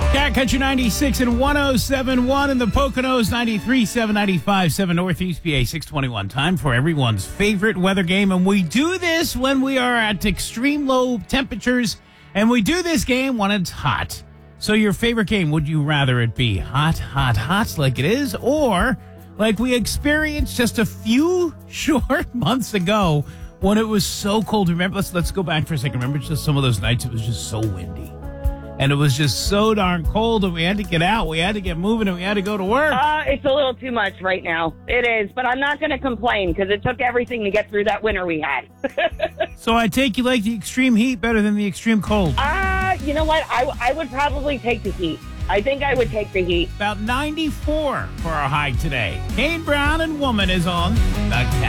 Cat Country 96 and 107.1 in the Poconos, 93.7, 95.7 Northeast PA, 621. Time for everyone's favorite weather game. And we do this when we are at extreme low temperatures. And we do this game when it's hot. So your favorite game, would you rather it be hot like it is, or like we experienced just a few short months ago when it was so cold? Remember, let's go back for a second. Remember just some of those nights it was just so windy. And it was just so darn cold, and we had to get out. We had to get moving, and we had to go to work. It's a little too much right now. It is, but I'm not going to complain because it took everything to get through that winter we had. So I take you like the extreme heat better than the extreme cold. You know what? I would probably take the heat. I think I would take the heat. About 94 for our high today. Kane Brown and Woman is on the Cat